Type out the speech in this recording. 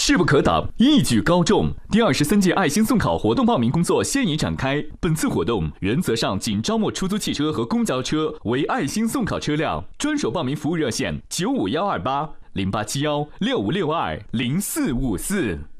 势不可挡，一举高中。第23届爱心送考活动报名工作现已展开。本次活动原则上仅招募出租汽车和公交车为爱心送考车辆，专属报名服务热线：95128087165620454。